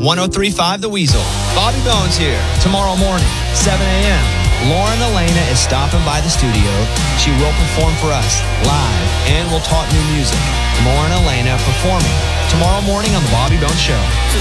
103.5 The Weasel. Bobby Bones here. Tomorrow morning, 7 a.m. Lauren Elena is stopping by the studio. She will perform for us live and will talk new music. Lauren Elena performing tomorrow morning on The Bobby Bones Show.